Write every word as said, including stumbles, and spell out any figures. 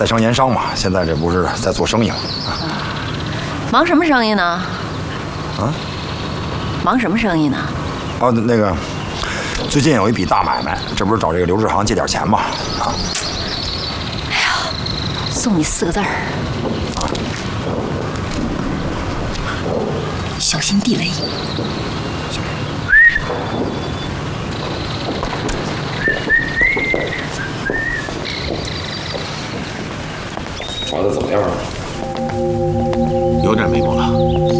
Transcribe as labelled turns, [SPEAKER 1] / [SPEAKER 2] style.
[SPEAKER 1] 在商言商嘛，现在这不是在做生意吗？啊，
[SPEAKER 2] 忙什么生意呢？
[SPEAKER 1] 啊？
[SPEAKER 2] 忙什么生意呢？
[SPEAKER 1] 哦，那个，最近有一笔大买卖，这不是找这个刘志航借点钱吗？啊。
[SPEAKER 2] 哎呀，送你四个字儿。 小心地雷！
[SPEAKER 1] 传的怎么样啊？